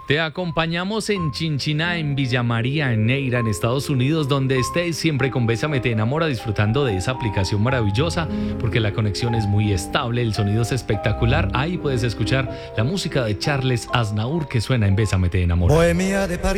Te acompañamos en Chinchiná, en Villa María, en Neira, en Estados Unidos, donde estés siempre con Bésame Te Enamora, disfrutando de esa aplicación maravillosa, porque la conexión es muy estable, el sonido es espectacular. Ahí puedes escuchar la música de Charles Aznavour que suena en Bésame Te Enamora. Bohemia de París.